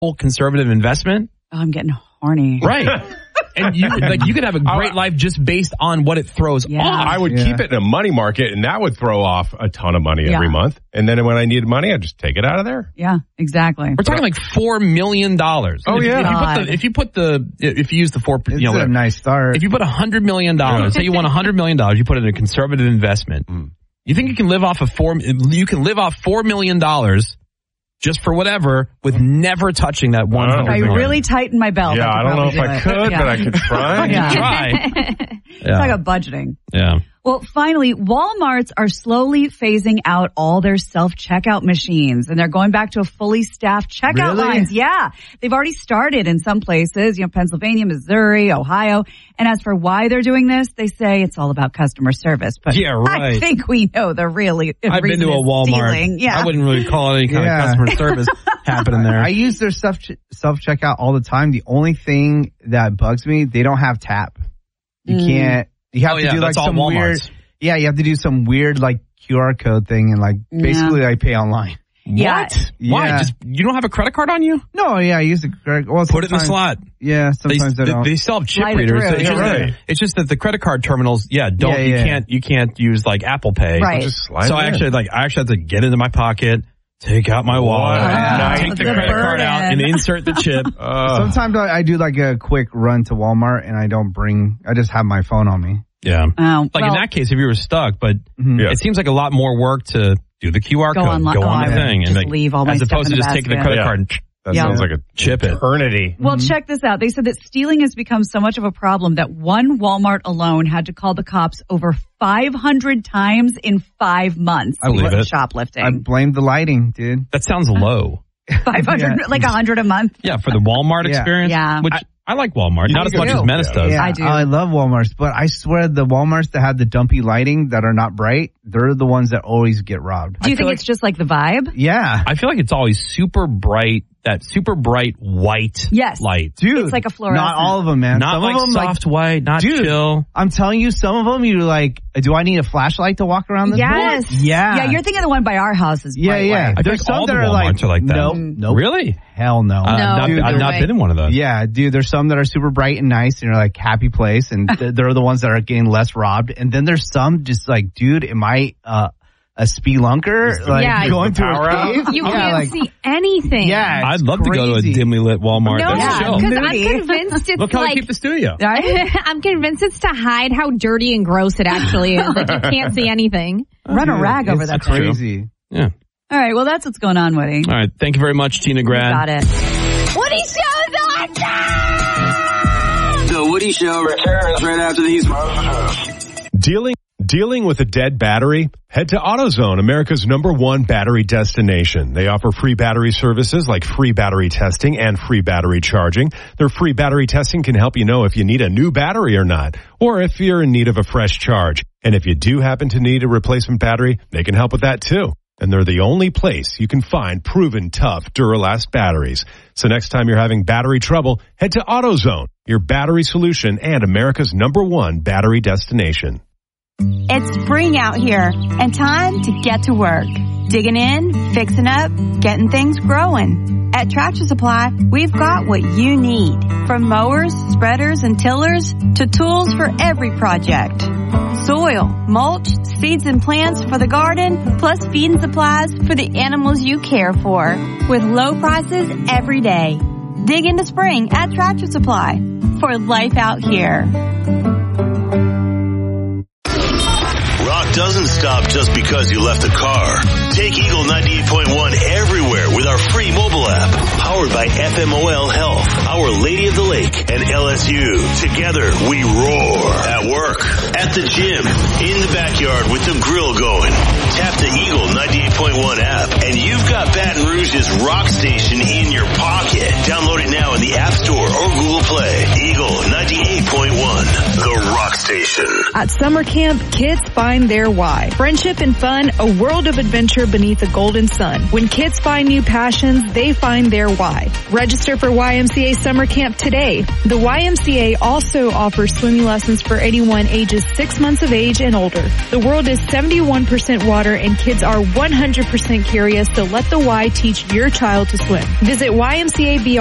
conservative investment. Oh, I'm getting horny. Right. And you could have a great life just based on what it throws off. I would keep it in a money market, and that would throw off a ton of money every month. And then when I needed money, I'd just take it out of there. Yeah, exactly. We're talking like $4 million. Oh, If you use the 4%, it's a nice start. If you put $100 million, say you want $100 million, you put it in a conservative investment. You think you can live off $4 million just for whatever with never touching that 100 I million. really tighten my belt. Yeah, I don't know if I could, but I could try. It's like a budgeting. Yeah. Well, finally, Walmarts are slowly phasing out all their self-checkout machines, and they're going back to a fully staffed checkout lines. Yeah. They've already started in some places, Pennsylvania, Missouri, Ohio. And as for why they're doing this, they say it's all about customer service. But yeah, right. I think we know the really I've been to a Walmart. Stealing. Yeah. I wouldn't really call it any kind of customer service happening there. I use their self-checkout all the time. The only thing that bugs me, they don't have tap. You can't. You have to do like some weird. Yeah, you have to do some weird like QR code thing and like basically I pay online. Yeah. What? Why? You don't have a credit card on you? No, I use the credit. Well, put it in the slot. Yeah, sometimes they don't. They still have chip readers. So it's just that the credit card terminals, you can't use like Apple Pay. Right. So I actually have to get into my pocket, take out my wallet, take the credit card out, and insert the chip. Sometimes I do like a quick run to Walmart, and I just have my phone on me. Yeah. In that case, if you were stuck, but it seems like a lot more work to do the QR code, go on the thing, and leave all my as opposed to just taking the credit card and that sounds like a chip eternity. Well, check this out. They said that stealing has become so much of a problem that one Walmart alone had to call the cops over 500 times in 5 months. I believe it. Shoplifting. I blame the lighting, dude. That sounds low. 500, like 100 a month. Yeah, for the Walmart experience. Yeah. Which I like Walmart, not as much as Menace does. Yeah, I do. I love Walmarts, but I swear the Walmarts that have the dumpy lighting that are not bright, they're the ones that always get robbed. Do you think it's just like the vibe? Yeah. I feel like it's always super bright, that super bright white light. Dude, it's like a fluorescent. Not all of them, man. Not some like of them, soft white, not chill. I'm telling you, some of them, you're like, do I need a flashlight to walk around this Yes. place? Yeah. Yeah, you're thinking the one by our house is bright white. I There's think all some the that are Walmarts are like that. Nope. Really? Hell no. I've not been in one of those. Yeah, dude, there's some that are super bright and nice and you're like happy place and they're the ones that are getting less robbed. And then there's some just like, dude, am I a spelunker? Like going to a cave? You can't see anything. Yeah, I'd love to go to a dimly lit Walmart. No, because I'm convinced it's look how I keep the studio. I'm convinced it's to hide how dirty and gross it actually is. Like you can't see anything. Run a rag over that. Crazy. Yeah. All right, well, that's what's going on, Woody. All right, thank you very much, Tina Grad. Got it. Woody Show's awesome! The Woody Show returns right after these messages. Dealing with a dead battery? Head to AutoZone, America's #1 battery destination. They offer free battery services like free battery testing and free battery charging. Their free battery testing can help you know if you need a new battery or not, or if you're in need of a fresh charge. And if you do happen to need a replacement battery, they can help with that too. And they're the only place you can find proven tough Duralast batteries. So next time you're having battery trouble, head to AutoZone, your battery solution and America's #1 battery destination. It's spring out here and time to get to work. Digging in, fixing up, getting things growing. At Tractor Supply, we've got what you need. From mowers, spreaders, and tillers to tools for every project. Soil, mulch, seeds and plants for the garden, plus feed and supplies for the animals you care for. With low prices every day. Dig into spring at Tractor Supply for life out here. Rock doesn't stop just because you left the car. Take Eagle 98.1 everywhere with our free mobile app. Powered by FMOL Health, Our Lady of the Lake, and LSU. Together, we roar. At work, at the gym, in the backyard with the grill going. Tap the Eagle 98.1 app, and you've got Baton Rouge's rock station in your pocket. Download it now in the App Store or Google Play. Eagle 98.1, the rock station. At summer camp, kids find their why. Friendship and fun, a world of adventure beneath a golden sun. When kids find new passions, they find their why. Register for YMCA Summer Camp today. The YMCA also offers swimming lessons for anyone ages 6 months of age and older. The world is 71% water and kids are 100% curious, so let the Y teach your child to swim. Visit YMCA